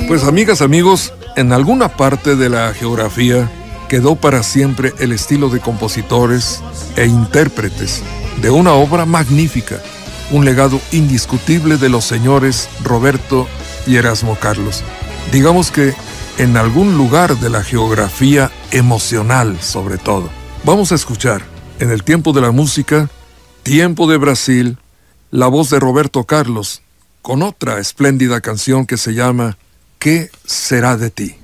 Pues amigas, amigos, en alguna parte de la geografía quedó para siempre el estilo de compositores e intérpretes de una obra magnífica, un legado indiscutible de los señores Roberto y Erasmo Carlos. Digamos que en algún lugar de la geografía emocional, sobre todo. Vamos a escuchar, en el tiempo de la música, Tiempo de Brasil, la voz de Roberto Carlos, con otra espléndida canción que se llama ¿Qué será de ti?